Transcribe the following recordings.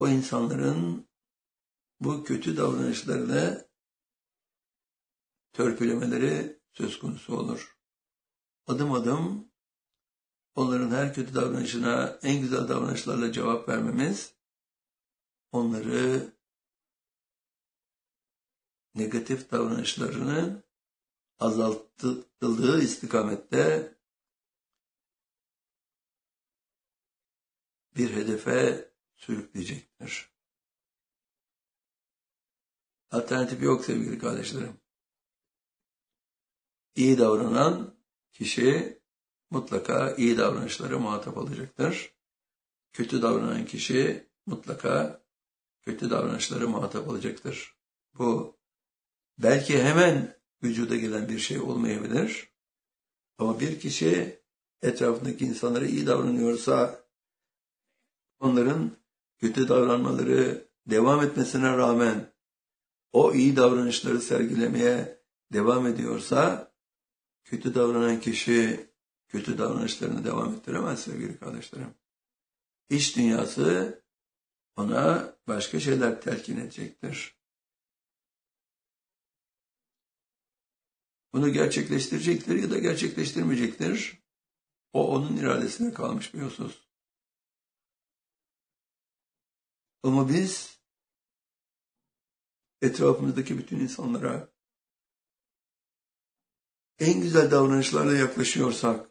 o insanların bu kötü davranışlarını törpülemeleri söz konusu olur. Adım adım onların her kötü davranışına en güzel davranışlarla cevap vermemiz, onları negatif davranışlarını azaltıldığı istikamette bir hedefe sürükleyecektir. Alternatif yok sevgili kardeşlerim. İyi davranan kişi mutlaka iyi davranışlara muhatap olacaktır. Kötü davranan kişi mutlaka kötü davranışlara muhatap olacaktır. Bu belki hemen vücuda gelen bir şey olmayabilir. Ama bir kişi etrafındaki insanlara iyi davranıyorsa, onların kötü davranmaları devam etmesine rağmen o iyi davranışları sergilemeye devam ediyorsa, kötü davranan kişi kötü davranışlarını devam ettiremez sevgili kardeşlerim. İç dünyası ona başka şeyler telkin edecektir. Bunu gerçekleştirecektir ya da gerçekleştirmeyecektir. O onun iradesine kalmış bir husus. Ama biz etrafımızdaki bütün insanlara en güzel davranışlarla yaklaşıyorsak,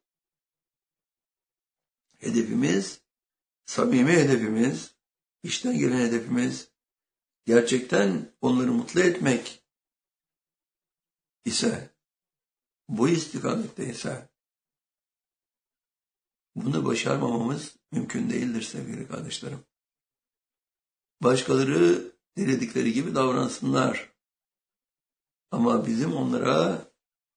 hedefimiz, samimi hedefimiz, içten gelen hedefimiz, gerçekten onları mutlu etmek ise, bu istikamette ise, bunu başarmamamız mümkün değildir sevgili kardeşlerim. Başkaları diledikleri gibi davransınlar. Ama bizim onlara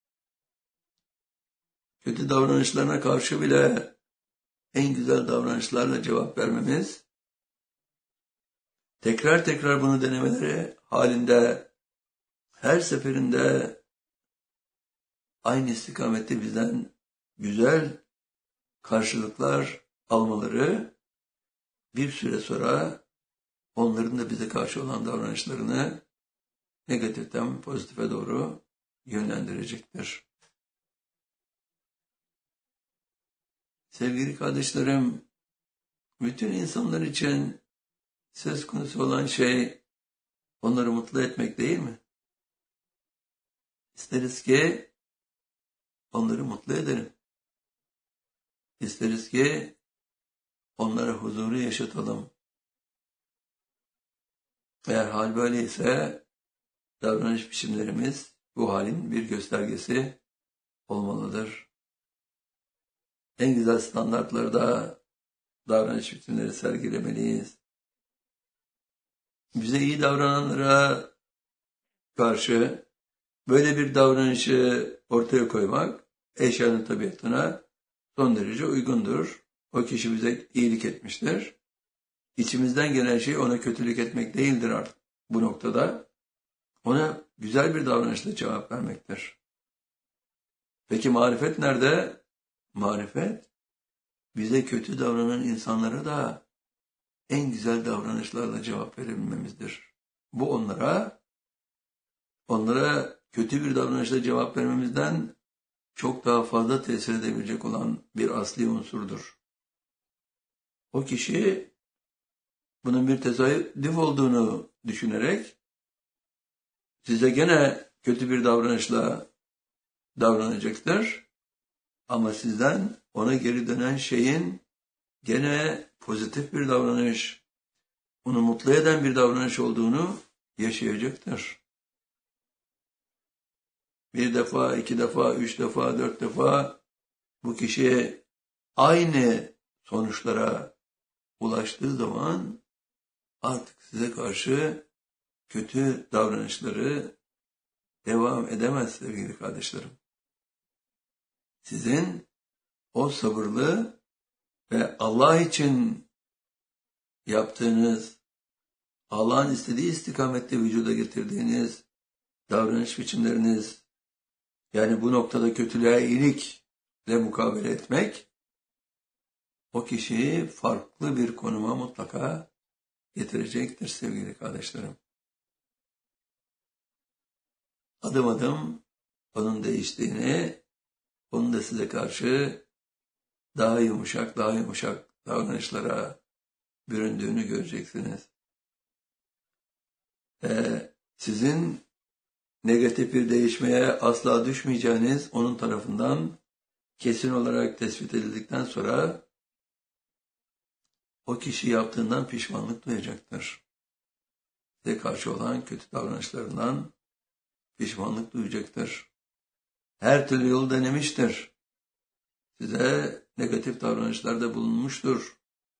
kötü davranışlarına karşı bile en güzel davranışlarla cevap vermemiz, tekrar tekrar bunu denemeleri halinde her seferinde aynı istikamette bizden güzel karşılıklar almaları bir süre sonra onların da bize karşı olan davranışlarını negatiften pozitife doğru yönlendirecektir. Sevgili kardeşlerim, bütün insanlar için söz konusu olan şey onları mutlu etmek değil mi? İsteriz ki onları mutlu edelim. İsteriz ki onlara huzuru yaşatalım. Eğer hal böyleyse davranış biçimlerimiz bu halin bir göstergesi olmalıdır. En güzel standartlarda davranış biçimleri sergilemeliyiz. Bize iyi davrananlara karşı böyle bir davranışı ortaya koymak eşyanın tabiatına son derece uygundur. O kişi bize iyilik etmiştir. İçimizden gelen şey ona kötülük etmek değildir artık bu noktada. Ona güzel bir davranışla cevap vermektir. Peki marifet nerede? Marifet, bize kötü davranan insanlara da en güzel davranışlarla cevap verebilmemizdir. Bu onlara kötü bir davranışla cevap vermemizden çok daha fazla tesir edebilecek olan bir asli unsurdur. O kişi bunun bir tesadüf olduğunu düşünerek size gene kötü bir davranışla davranacaktır. Ama sizden ona geri dönen şeyin gene pozitif bir davranış, onu mutlu eden bir davranış olduğunu yaşayacaktır. Bir defa, iki defa, üç defa, dört defa bu kişiye aynı sonuçlara ulaştığı zaman artık size karşı kötü davranışları devam edemez sevgili kardeşlerim. Sizin o sabırlı ve Allah için yaptığınız, Allah'ın istediği istikamette vücuda getirdiğiniz davranış biçimleriniz, yani bu noktada kötülüğe iyilikle mukabele etmek, o kişiyi farklı bir konuma mutlaka getirecektir sevgili kardeşlerim. Adım adım onun değiştiğini, onun da size karşı daha yumuşak davranışlara büründüğünü göreceksiniz. Sizin negatif bir değişmeye asla düşmeyeceğiniz onun tarafından kesin olarak tespit edildikten sonra o kişi yaptığından pişmanlık duyacaktır. Size karşı olan kötü davranışlarından pişmanlık duyacaktır. Her türlü yolu denemiştir. Size negatif davranışlarda bulunmuştur.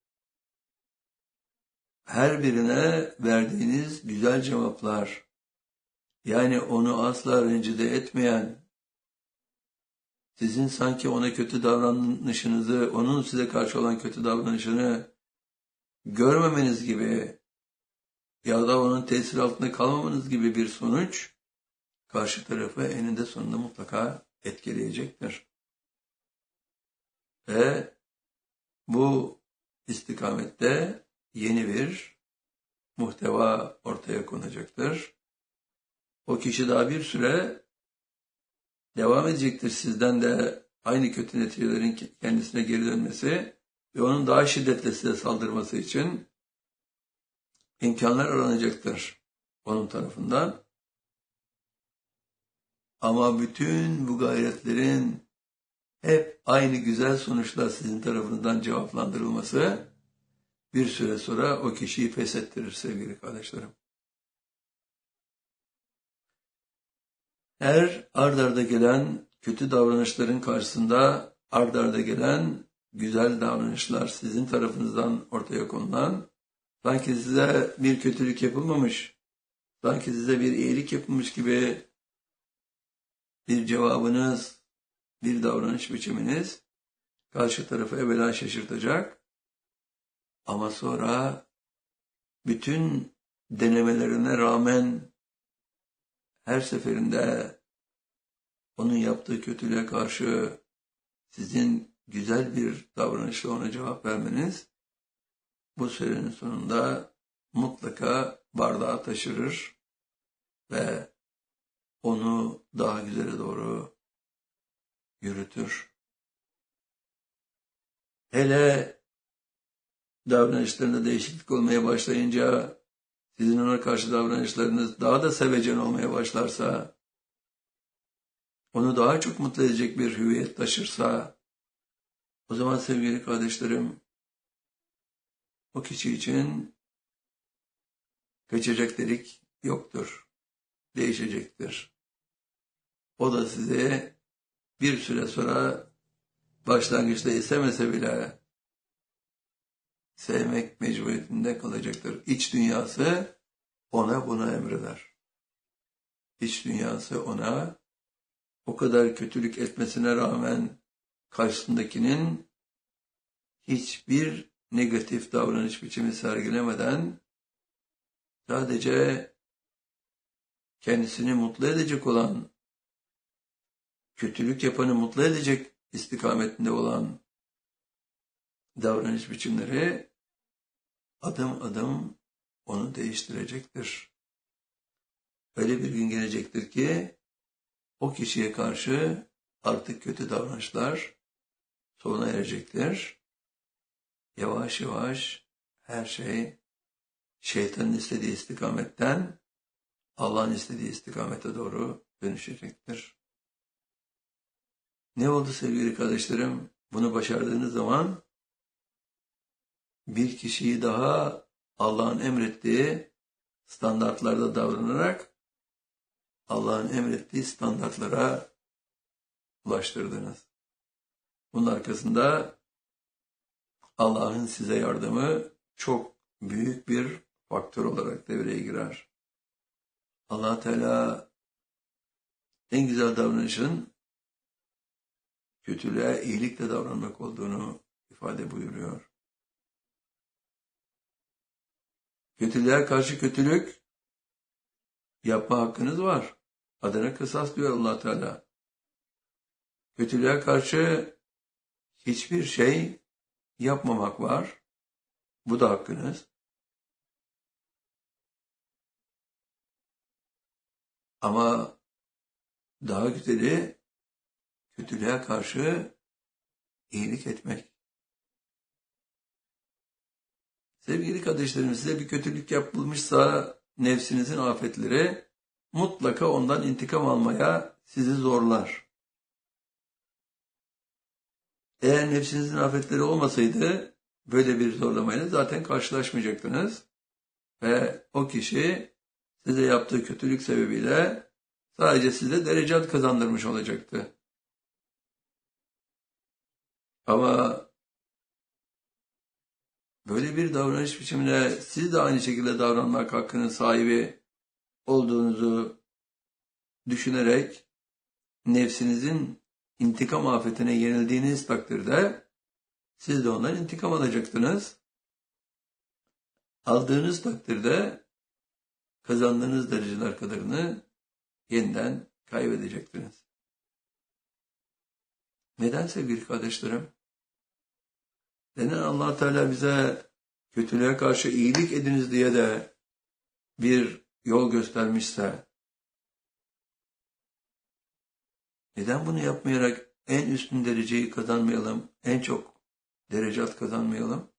Her birine verdiğiniz güzel cevaplar, yani onu asla rencide etmeyen, sizin sanki ona kötü davranışınızı, onun size karşı olan kötü davranışını görmemeniz gibi ya da onun tesir altında kalmamanız gibi bir sonuç karşı tarafı eninde sonunda mutlaka etkileyecektir. Ve bu istikamette yeni bir muhteva ortaya konacaktır. O kişi daha bir süre devam edecektir sizden de aynı kötü neticelerin kendisine geri dönmesi ve onun daha şiddetle size saldırması için imkanlar aranacaktır onun tarafından. Ama bütün bu gayretlerin hep aynı güzel sonuçlar sizin tarafından cevaplandırılması bir süre sonra o kişiyi feshettirir sevgili kardeşlerim. Her ard arda gelen kötü davranışların karşısında ard arda gelen güzel davranışlar sizin tarafınızdan ortaya konulan, sanki size bir kötülük yapılmamış, sanki size bir iyilik yapılmış gibi bir cevabınız, bir davranış biçiminiz karşı tarafı evvela şaşırtacak ama sonra bütün denemelerine rağmen her seferinde onun yaptığı kötülüğe karşı sizin güzel bir davranışla ona cevap vermeniz bu sürenin sonunda mutlaka bardağı taşırır ve onu daha güzele doğru yürütür. Hele davranışlarında değişiklik olmaya başlayınca sizin ona karşı davranışlarınız daha da sevecen olmaya başlarsa, onu daha çok mutlu edecek bir hüviyet taşırsa, o zaman sevgili kardeşlerim, o kişi için kaçacak delik yoktur, değişecektir. O da size bir süre sonra başlangıçta istemese bile sevmek mecburiyetinde kalacaktır. İç dünyası ona bunu emreder. İç dünyası ona o kadar kötülük etmesine rağmen karşısındakinin hiçbir negatif davranış biçimi sergilemeden sadece kendisini mutlu edecek olan, kötülük yapanı mutlu edecek istikametinde olan davranış biçimleri adım adım onu değiştirecektir. Öyle bir gün gelecektir ki o kişiye karşı artık kötü davranışlar sona erecektir. Yavaş yavaş her şey şeytanın istediği istikametten Allah'ın istediği istikamete doğru dönüşecektir. Ne oldu sevgili kardeşlerim? Bunu başardığınız zaman bir kişiyi daha Allah'ın emrettiği standartlarda davranarak Allah'ın emrettiği standartlara ulaştırdınız. Bunun arkasında Allah'ın size yardımı çok büyük bir faktör olarak devreye girer. Allah Teala en güzel davranışın kötülüğe iyilikle davranmak olduğunu ifade buyuruyor. Kötülüğe karşı kötülük yapma hakkınız var. Adına kısas diyor Allah Teala. Kötülüğe karşı hiçbir şey yapmamak var. Bu da hakkınız. Ama daha güzeli kötülüğe karşı iyilik etmek. Sevgili kardeşlerim, size bir kötülük yapılmışsa nefsinizin afetleri mutlaka ondan intikam almaya sizi zorlar. Eğer nefsinizin afetleri olmasaydı böyle bir zorlamayla zaten karşılaşmayacaktınız ve o kişi size yaptığı kötülük sebebiyle sadece size derecat kazandırmış olacaktı. Ama böyle bir davranış biçimine siz de aynı şekilde davranmak hakkının sahibi olduğunuzu düşünerek nefsinizin intikam afetine yenildiğiniz takdirde siz de ondan intikam alacaksınız. Aldığınız takdirde kazandığınız dereceler kadarını yeniden kaybedeceksiniz. Neden sevgili kardeşlerim? Neden Allah Teala bize kötülüğe karşı iyilik ediniz diye de bir yol göstermişse, neden bunu yapmayarak en üstün dereceyi kazanmayalım, en çok derecat kazanmayalım?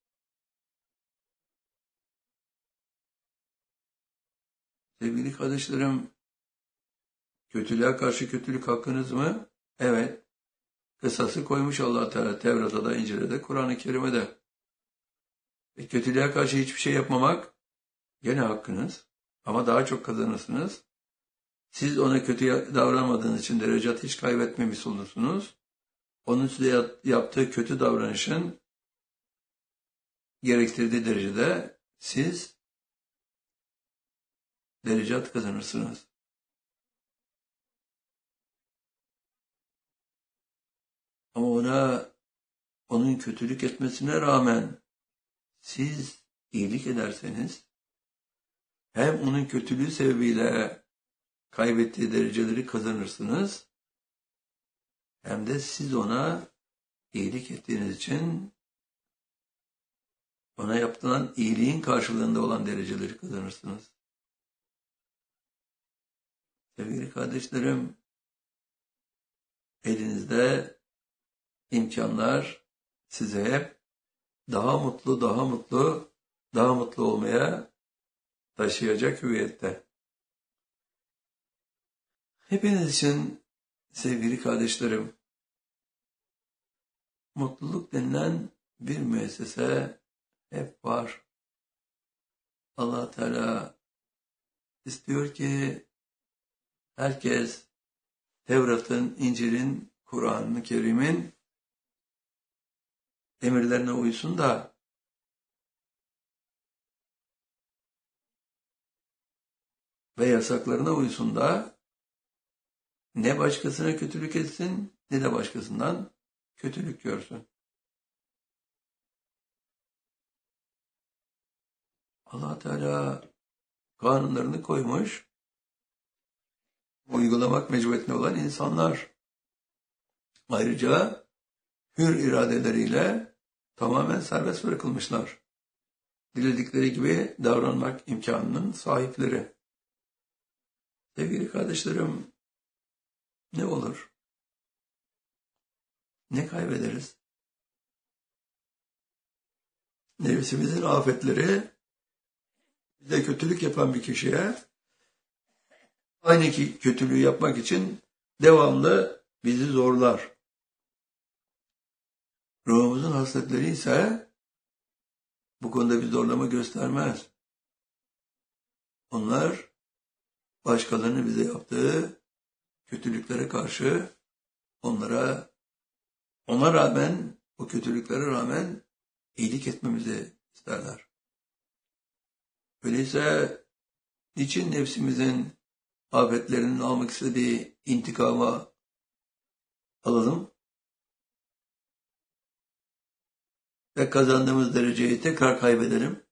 Sevgili kardeşlerim, kötülüğe karşı kötülük hakkınız mı? Evet. Kısası koymuş Allah Teala Tevrat'ta da, İncil'de de, Kur'an-ı Kerim'de. Kötülüğe karşı hiçbir şey yapmamak gene hakkınız ama daha çok kazanırsınız. Siz ona kötü davranmadığınız için derecat hiç kaybetmemiş olursunuz. Onun size yaptığı kötü davranışın gerektirdiği derecede siz derecat kazanırsınız. Ama onun kötülük etmesine rağmen siz iyilik ederseniz hem onun kötülüğü sebebiyle kaybettiği dereceleri kazanırsınız hem de siz ona iyilik ettiğiniz için ona yapılan iyiliğin karşılığında olan dereceleri kazanırsınız. Sevgili kardeşlerim, elinizde imkanlar size hep daha mutlu, daha mutlu, daha mutlu olmaya taşıyacak hüviyette. Hepiniz için sevgili kardeşlerim, mutluluk denilen bir müessese hep var. Allah Teala istiyor ki herkes Tevrat'ın, İncil'in, Kur'an-ı Kerim'in emirlerine uysun da ve yasaklarına uysun da ne başkasına kötülük etsin ne de başkasından kötülük görsün. Allah Teala kanunlarını koymuş, uygulamak mecburiyetinde olan insanlar. Ayrıca hür iradeleriyle tamamen serbest bırakılmışlar. Diledikleri gibi davranmak imkanının sahipleri. Sevgili kardeşlerim, ne olur? Ne kaybederiz? Nefsimizin afetleri bize kötülük yapan bir kişiye aynı kötülüğü yapmak için devamlı bizi zorlar. Ruhumuzun hasletleri ise bu konuda bir zorlama göstermez. Onlar başkalarının bize yaptığı kötülüklere karşı ona rağmen, o kötülüklere rağmen iyilik etmemizi isterler. Öyleyse niçin nefsimizin afetlerinin almak istediği intikama alalım ve kazandığımız dereceyi tekrar kaybedelim?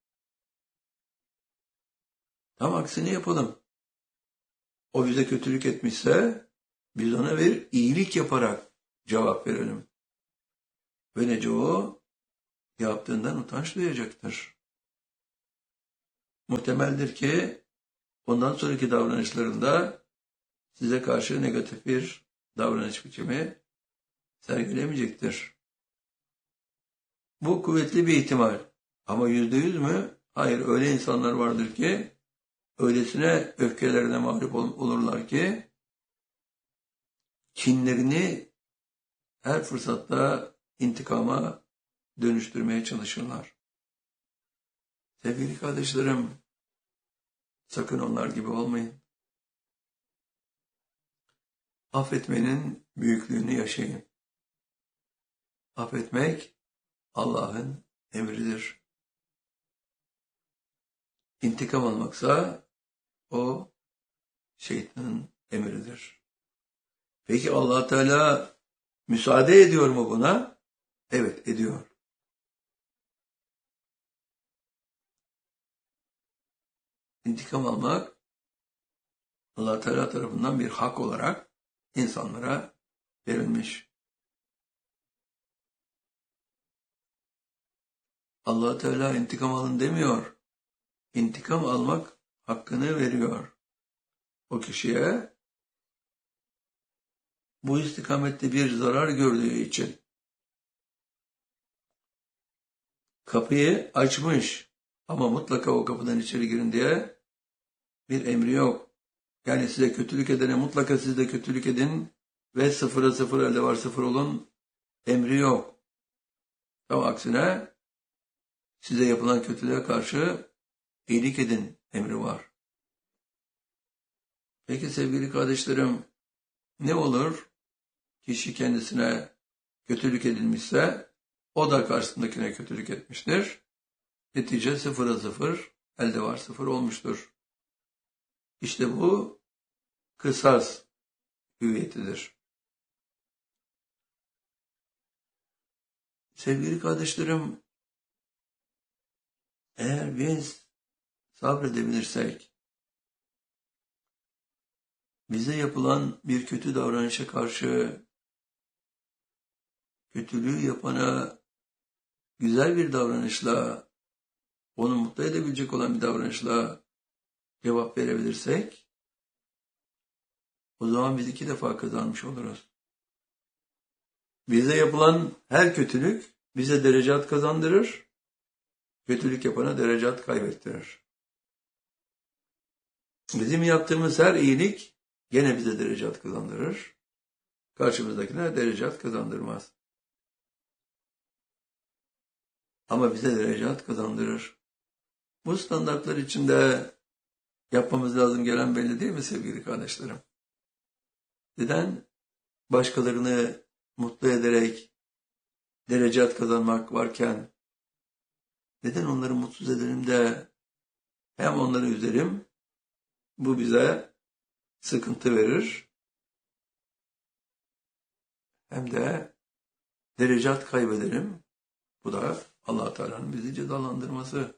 Tam aksini yapalım. O bize kötülük etmişse biz ona bir iyilik yaparak cevap verelim. Böylece o yaptığından utanç duyacaktır. Muhtemeldir ki ondan sonraki davranışlarında size karşı negatif bir davranış biçimi sergilemeyecektir. Bu kuvvetli bir ihtimal. Ama %100 mü? Hayır, öyle insanlar vardır ki öylesine öfkelerine mağlup olurlar ki kinlerini her fırsatta intikama dönüştürmeye çalışırlar. Sevgili kardeşlerim, sakın onlar gibi olmayın. Affetmenin büyüklüğünü yaşayın. Affetmek Allah'ın emridir. İntikam almaksa o şeytanın emridir. Peki Allah Teala müsaade ediyor mu buna? Evet, ediyor. İntikam almak Allah Teala tarafından bir hak olarak insanlara verilmiş. Allah Teala intikam alın demiyor. İntikam almak hakkını veriyor o kişiye. Bu istikamette bir zarar gördüğü için kapıyı açmış ama mutlaka o kapıdan içeri girin diye bir emri yok. Yani size kötülük edene mutlaka siz de kötülük edin ve sıfıra sıfır elde var sıfır olun emri yok. Tam aksine size yapılan kötülüğe karşı iyilik edin emri var. Peki sevgili kardeşlerim, ne olur? Kişi kendisine kötülük edilmişse o da karşısındakine kötülük etmiştir. Netice sıfıra sıfır, elde var sıfır olmuştur. İşte bu kısas hüviyetidir. Sevgili kardeşlerim, eğer biz sabredebilirsek, bize yapılan bir kötü davranışa karşı kötülüğü yapana güzel bir davranışla, onu mutlu edebilecek olan bir davranışla cevap verebilirsek, o zaman biz 2 defa kazanmış oluruz. Bize yapılan her kötülük bize derecat kazandırır, kötülük yapana derecat kaybettirir. Bizim yaptığımız her iyilik gene bize derecat kazandırır, karşımızdakine derecat kazandırmaz. Ama bize derecat kazandırır. Bu standartlar içinde yapmamız lazım gelen belli değil mi sevgili kardeşlerim? Neden başkalarını mutlu ederek derecat kazanmak varken neden onları mutsuz edelim de hem onları üzerim, bu bize sıkıntı verir, hem de derecat kaybederim. Bu da Allah Teala'nın bizi cezalandırması.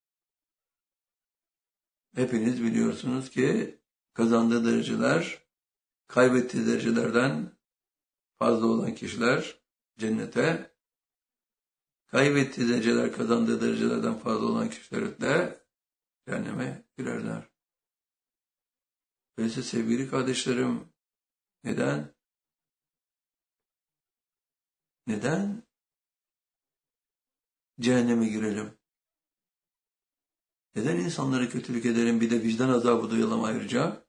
Hepiniz biliyorsunuz ki kazandığı dereceler, kaybettiği derecelerden fazla olan kişiler cennete, kaybettiği dereceler, kazandığı derecelerden fazla olan kişiler de cehenneme girerler. Öyleyse sevgili kardeşlerim, neden? Neden cehenneme girelim? Neden insanlara kötülük edelim, bir de vicdan azabı duyalım ayrıca?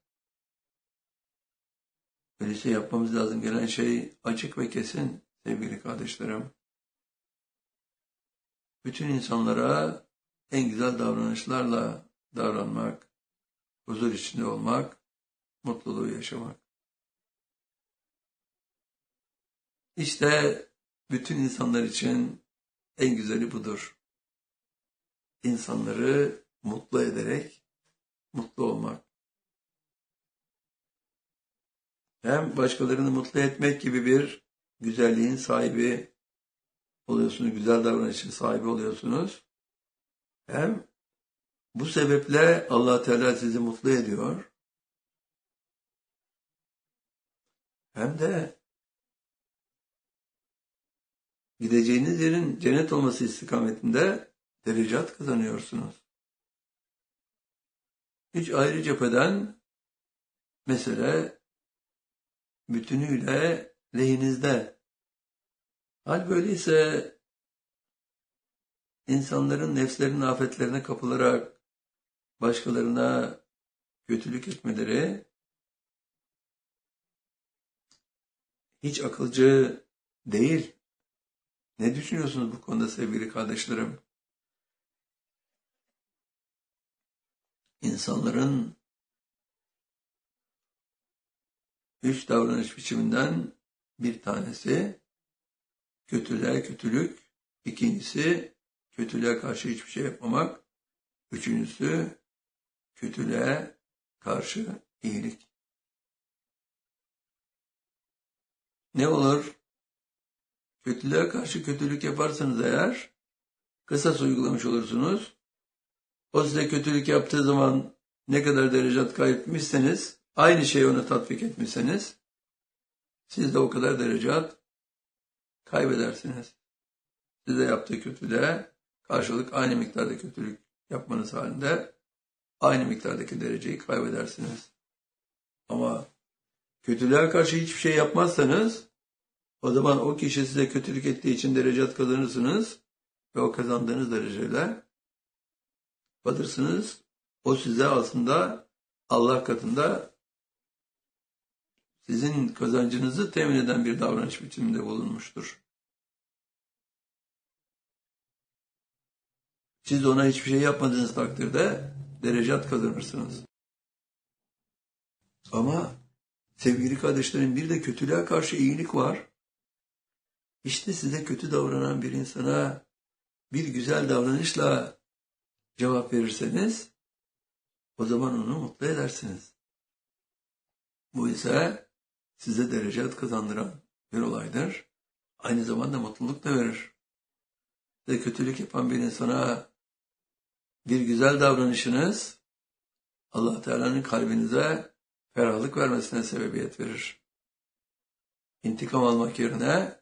Öyleyse yapmamız lazım gelen şey açık ve kesin sevgili kardeşlerim. Bütün insanlara en güzel davranışlarla davranmak, huzur içinde olmak, mutluluğu yaşamak. İşte bütün insanlar için en güzeli budur. İnsanları mutlu ederek mutlu olmak. Hem başkalarını mutlu etmek gibi bir güzelliğin sahibi oluyorsunuz, güzel davranışın sahibi oluyorsunuz. Hem bu sebeple Allah Teala sizi mutlu ediyor. Hem de gideceğiniz yerin cennet olması istikametinde derecat kazanıyorsunuz. Hiç ayrı cepheden mesele bütünüyle lehinizde. Hal böyleyse insanların nefslerinin afetlerine kapılarak başkalarına kötülük etmeleri hiç akılcı değil. Ne düşünüyorsunuz bu konuda sevgili kardeşlerim? İnsanların 3 davranış biçiminden bir tanesi kötülüğe kötülük, ikincisi kötülüğe karşı hiçbir şey yapmamak, üçüncüsü kötülüğe karşı iyilik. Ne olur? Kötülüğe karşı kötülük yaparsanız eğer kısas uygulamış olursunuz. O size kötülük yaptığı zaman ne kadar derecat kaybetmişseniz, aynı şeyi ona tatbik etmişseniz, siz de o kadar derecat kaybedersiniz. Size yaptığı kötülüğe karşılık aynı miktarda kötülük yapmanız halinde aynı miktardaki dereceyi kaybedersiniz. Ama kötülüğe karşı hiçbir şey yapmazsanız, o zaman o kişi size kötülük ettiği için derecat kazanırsınız ve o kazandığınız dereceyle batırsınız. O size aslında Allah katında sizin kazancınızı temin eden bir davranış biçiminde bulunmuştur. Siz ona hiçbir şey yapmadığınız takdirde derecat kazanırsınız. Ama sevgili kardeşlerim, bir de kötülüğe karşı iyilik var. İşte size kötü davranan bir insana bir güzel davranışla cevap verirseniz, o zaman onu mutlu edersiniz. Bu ise size derecat kazandıran bir olaydır. Aynı zamanda mutluluk da verir. Size kötülük yapan bir insana bir güzel davranışınız, Allah Teala'nın kalbinize ferahlık vermesine sebebiyet verir. İntikam almak yerine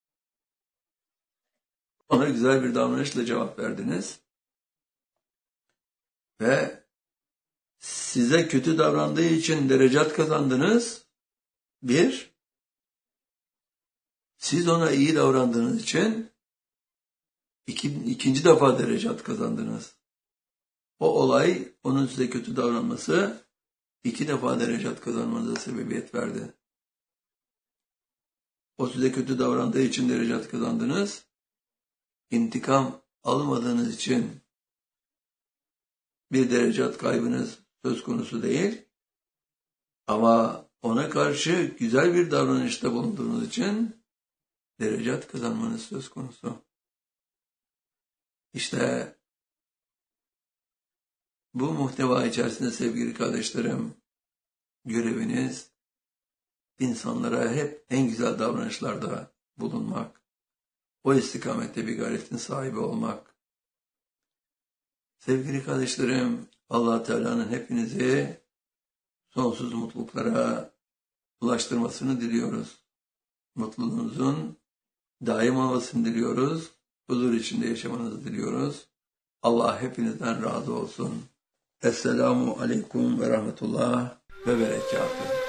ona güzel bir davranışla cevap verdiniz ve size kötü davrandığı için derecat kazandınız. Bir, siz ona iyi davrandığınız için ikinci defa derecat kazandınız. O olay, onun size kötü davranması 2 defa derecat kazanmanıza sebebiyet verdi. O size kötü davrandığı için derecat kazandınız. İntikam almadığınız için bir derecat kaybınız söz konusu değil. Ama ona karşı güzel bir davranışta bulunduğunuz için derecat kazanmanız söz konusu. İşte bu muhteva içerisinde sevgili kardeşlerim, göreviniz insanlara hep en güzel davranışlarda bulunmak, o istikamette bir gayretin sahibi olmak. Sevgili kardeşlerim, Allah Teala'nın hepinizi sonsuz mutluluklara ulaştırmasını diliyoruz. Mutluluğunuzun daim olmasını diliyoruz. Huzur içinde yaşamanızı diliyoruz. Allah hepinizden razı olsun. Esselamu aleyküm ve rahmetullah ve berekatuhu.